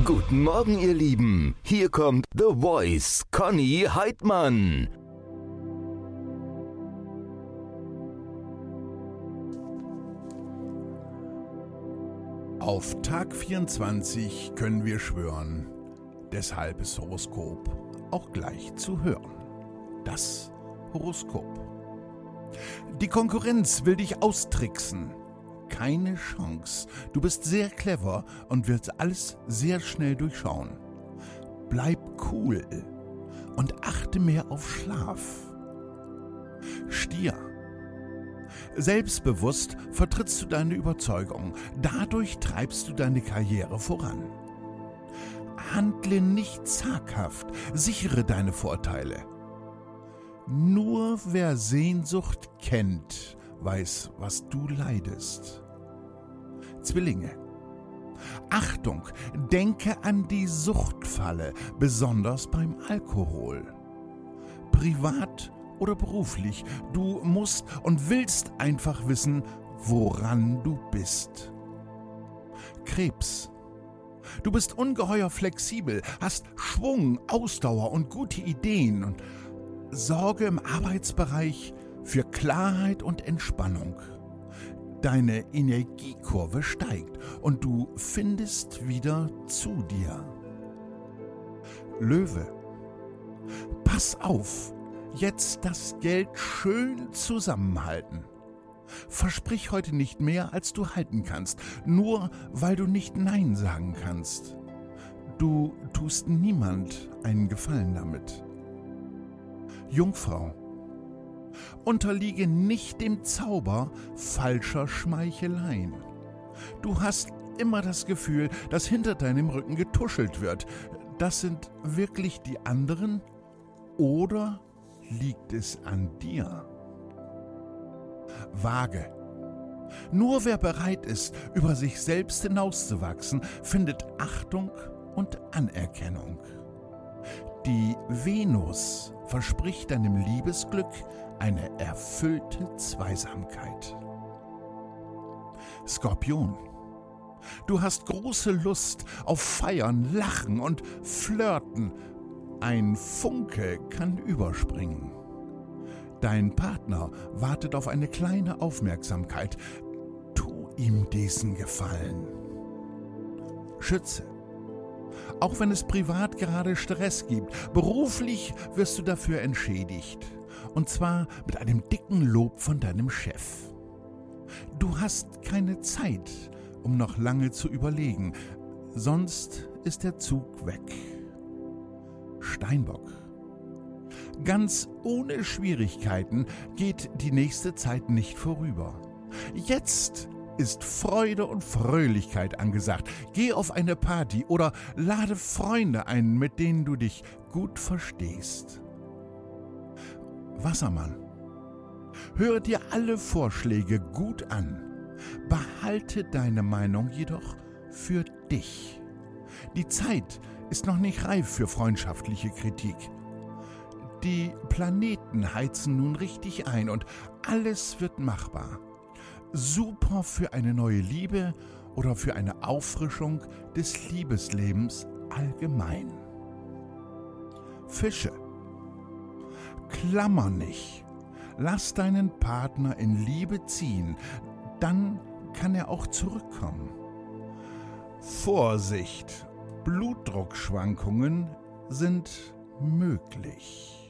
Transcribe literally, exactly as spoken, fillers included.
Guten Morgen, ihr Lieben. Hier kommt The Voice, Conny Heidmann. Auf Tag vierundzwanzig können wir schwören, deshalb ist Horoskop auch gleich zu hören. Das Horoskop. Die Konkurrenz will dich austricksen. Keine Chance. Du bist sehr clever und willst alles sehr schnell durchschauen. Bleib cool und achte mehr auf Schlaf. Stier. Selbstbewusst vertrittst du deine Überzeugung. Dadurch treibst du deine Karriere voran. Handle nicht zaghaft, sichere deine Vorteile. Nur wer Sehnsucht kennt, weiß, was du leidest. Zwillinge. Achtung, denke an die Suchtfalle, besonders beim Alkohol. Privat oder beruflich, du musst und willst einfach wissen, woran du bist. Krebs. Du bist ungeheuer flexibel, hast Schwung, Ausdauer und gute Ideen und sorge im Arbeitsbereich für Klarheit und Entspannung. Deine Energiekurve steigt und du findest wieder zu dir. Löwe. Pass auf, jetzt das Geld schön zusammenhalten. Versprich heute nicht mehr, als du halten kannst, nur weil du nicht Nein sagen kannst. Du tust niemand einen Gefallen damit. Jungfrau. Unterliege nicht dem Zauber falscher Schmeicheleien. Du hast immer das Gefühl, dass hinter deinem Rücken getuschelt wird. Das sind wirklich die anderen oder liegt es an dir? Waage. Nur wer bereit ist, über sich selbst hinauszuwachsen, findet Achtung und Anerkennung. Die Venus verspricht deinem Liebesglück eine erfüllte Zweisamkeit. Skorpion. Du hast große Lust auf Feiern, Lachen und Flirten. Ein Funke kann überspringen. Dein Partner wartet auf eine kleine Aufmerksamkeit. Tu ihm diesen Gefallen. Schütze. Auch wenn es privat gerade Stress gibt, beruflich wirst du dafür entschädigt. Und zwar mit einem dicken Lob von deinem Chef. Du hast keine Zeit, um noch lange zu überlegen, sonst ist der Zug weg. Steinbock. Ganz ohne Schwierigkeiten geht die nächste Zeit nicht vorüber. Jetzt ist Freude und Fröhlichkeit angesagt. Geh auf eine Party oder lade Freunde ein, mit denen du dich gut verstehst. Wassermann. Höre dir alle Vorschläge gut an. Behalte deine Meinung jedoch für dich. Die Zeit ist noch nicht reif für freundschaftliche Kritik. Die Planeten heizen nun richtig ein und alles wird machbar. Super für eine neue Liebe oder für eine Auffrischung des Liebeslebens allgemein. Fische. Klammer nicht. Lass deinen Partner in Liebe ziehen, dann kann er auch zurückkommen. Vorsicht, Blutdruckschwankungen sind möglich.